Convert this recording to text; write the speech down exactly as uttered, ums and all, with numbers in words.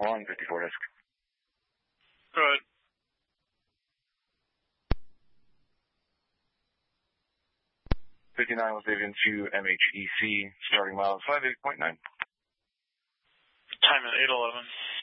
One fifty-four desk. Go ahead. fifty-nine was Avian two M H E C, starting miles five eight point nine. Time at eight eleven.